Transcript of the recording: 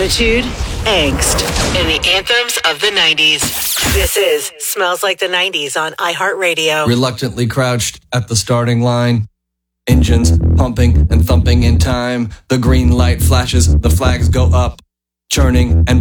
Attitude, angst, and the anthems of the 90s. This is Smells Like the 90s on iHeartRadio. Reluctantly crouched at the starting line. Engines pumping and thumping in time. The green light flashes, the flags go up. Churning and